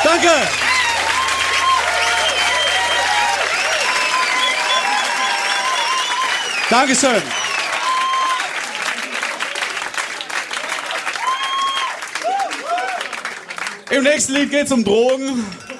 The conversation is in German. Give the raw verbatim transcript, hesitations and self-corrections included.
Danke. Dankeschön. Im nächsten Lied geht's um Drogen.